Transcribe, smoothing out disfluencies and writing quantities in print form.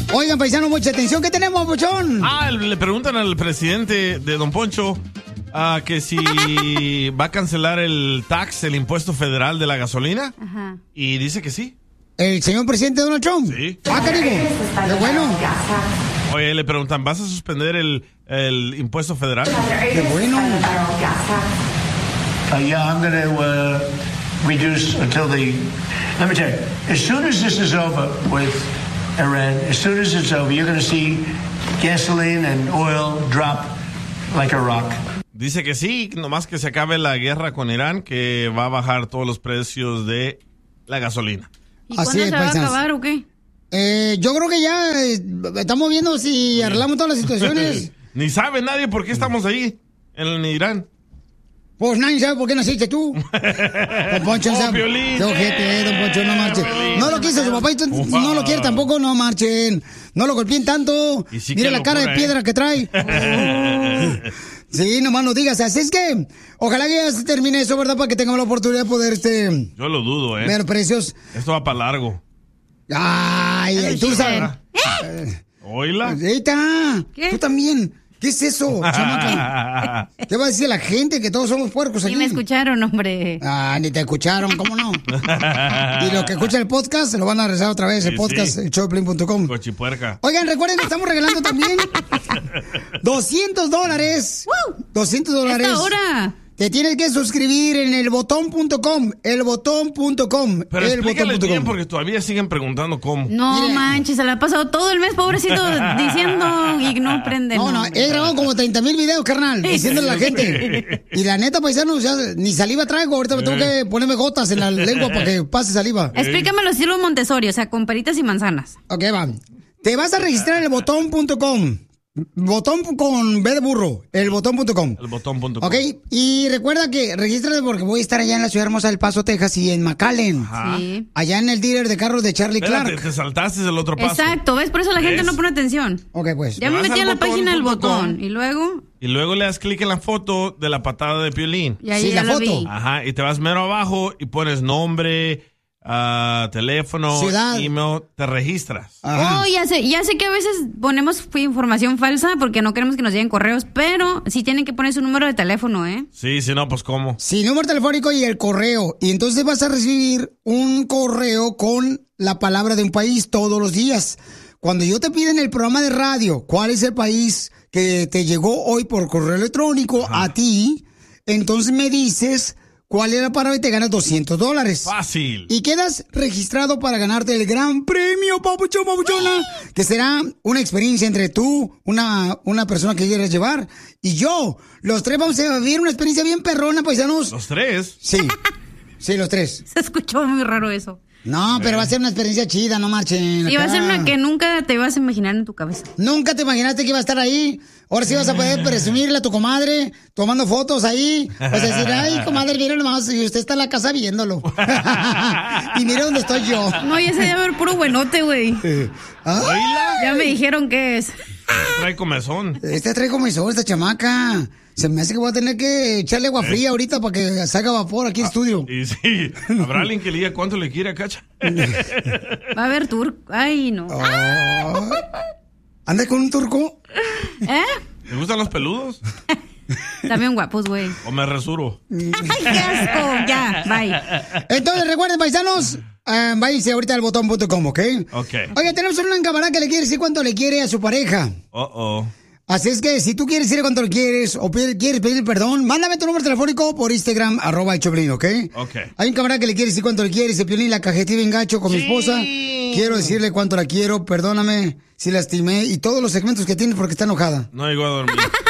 Oigan, paisanos, mucha atención. ¿Qué tenemos, Pochón? Le preguntan al presidente de Don Poncho que si va a cancelar el impuesto federal de la gasolina. Ajá. Y dice que sí. ¿El señor presidente Donald Trump? Sí. Carigo. Qué bueno. Oye, le preguntan, ¿vas a suspender el impuesto federal? Qué bueno. Yeah, I'm going to reduce until let me tell you, as soon as this is over with Iran, as soon as it's over, you're going to see gasoline and oil drop like a rock. Dice que sí, nomás que se acabe la guerra con Irán, que va a bajar todos los precios de la gasolina. ¿Y cuándo se va a acabar o qué? Yo creo que ya estamos viendo si arreglamos todas las situaciones. Ni sabe nadie por qué estamos ahí, en Irán. Pues nadie sabe por qué naciste tú. Don Poncho, Piolín. Qué ojete, Don Poncho, no marchen. No lo quiso su papá y no lo quiere tampoco, no marchen. No lo golpeen tanto. Sí, mira la cara de piedra que trae. Sí, nomás no digas. Así es que, ojalá que ya se termine eso, ¿verdad? Para que tengamos la oportunidad de poder, Yo lo dudo, ver precios. Esto va para largo. Ay, tú sabes. ¿Oíla? Eita, ¿Qué? tú también. ¿Qué es eso, chamaca? ¿Qué va a decir la gente? Que todos somos puercos aquí. Ni me escucharon, hombre. Ni te escucharon, ¿cómo no? Y los que escuchan el podcast se lo van a rezar otra vez, el podcast, el showplane.com. Cochipuerca. Oigan, recuerden que estamos regalando también $200. $200. ¡Esta hora! Te tienes que suscribir en elbotón.com. Elbotón.com. Pero explícales bien porque todavía siguen preguntando cómo. No Mire. manches, se la ha pasado todo el mes, pobrecito, diciendo y no prende. No, he grabado como 30,000 videos, carnal, diciéndole a la gente. Y la neta, paisanos, ya ni saliva traigo. Ahorita me tengo que ponerme gotas en la lengua para que pase saliva. Explícamelo estilo Montessori, o sea, con peritas y manzanas. Ok, va. Te vas a registrar en elbotón.com. Botón con B de burro, elbotón.com. Elbotón.com. Ok, y recuerda que regístrate porque voy a estar allá en la ciudad hermosa del Paso, Texas y en McAllen. Sí. Allá en el dealer de carros de Charlie Espérate, Clark. te saltaste el otro paso. Exacto, ¿ves? Por eso la gente ¿Ves? no pone atención. Ok, pues. Ya me vas metí al a la página del botón.com. botón. Y luego, Y luego le das clic en la foto de la patada de Piolín. y ahí Sí, ya la lo foto. vi. Ajá, y te vas mero abajo y pones nombre, teléfono, Ciudad. email, te registras. Ajá. Oh, ya sé que a veces ponemos información falsa porque no queremos que nos lleguen correos, pero sí tienen que poner su número de teléfono, ¿eh? Sí, si no, pues ¿cómo? Sí, número telefónico y el correo. Y entonces vas a recibir un correo con la palabra de un país todos los días. Cuando yo te pida en el programa de radio cuál es el país que te llegó hoy por correo electrónico a ti, entonces me dices cuál es la palabra y te ganas $200. Fácil. Y quedas registrado para ganarte el gran premio, papuchón, papuchona, que será una experiencia entre tú, una persona que quieras llevar, y yo. Los tres vamos a vivir una experiencia bien perrona, paisanos. ¿Los tres? Sí, sí, los tres. Se escuchó muy raro eso. No, pero va a ser una experiencia chida, no marchen. Y va a acá. ser una que nunca te vas a imaginar en tu cabeza. Nunca te imaginaste que iba a estar ahí. Ahora sí vas a poder presumirle a tu comadre, tomando fotos ahí. Vas a decir, ay, comadre, mira nomás, y usted está en la casa viéndolo. Y mira dónde estoy yo. No, ya se debe ver puro buenote, güey. Ah, ¿Oíla? Ya me dijeron qué es. Trae comezón. Este trae comezón, esta chamaca. Se me hace que voy a tener que echarle agua fría ahorita para que salga vapor aquí en estudio. Y sí, ¿habrá alguien que le diga cuánto le quiere a Cacha? Va a haber tour. Ay, no. Oh. ¿Anda con un turco? ¿Eh? ¿Te gustan los peludos? También guapos, güey. ¿O me resuro? ¡Ay, qué asco! Ya, bye. Entonces, recuerden, paisanos, váyanse ahorita al botón.com, ¿ok? Ok. Oye, tenemos una camarada que le quiere decir cuánto le quiere a su pareja. Así es que si tú quieres decir cuánto le quieres o quieres pedir perdón, mándame tu número telefónico por Instagram, @elchoplin, ¿ok? Ok. Hay un camarada que le quiere decir cuánto le quiere, dice Piolín, la cajetilla en gacho con mi esposa. Quiero decirle cuánto la quiero, perdóname si lastimé y todos los segmentos que tiene porque está enojada. No llegó a dormir.